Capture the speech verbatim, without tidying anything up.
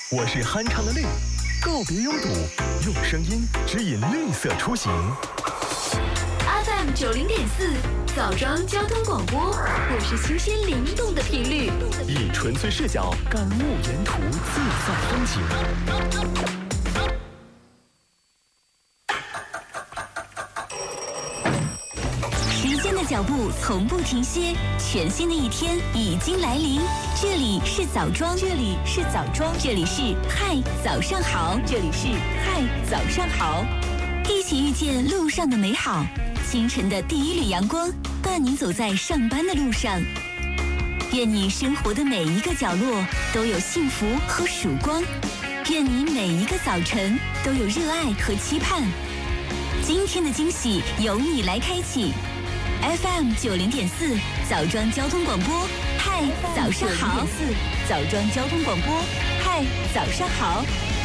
我是酣畅的绿，告别拥堵，用声音指引绿色出行。 F M 九零点四，枣庄交通广播，我是新鲜灵动的频率， 以纯粹视角感悟沿途自在风景。 脚步从不停歇，全新的一天已经来临。这里是枣庄，这里是枣庄，这里是嗨早上好，这里是嗨早上好。一起遇见路上的美好，清晨的第一缕阳光伴你走在上班的路上。愿你生活的每一个角落都有幸福和曙光，愿你每一个早晨都有热爱和期盼。今天的惊喜由你来开启。F M 九零点四，枣庄交通广播，嗨，早上好。枣庄交通广播，嗨，早上好。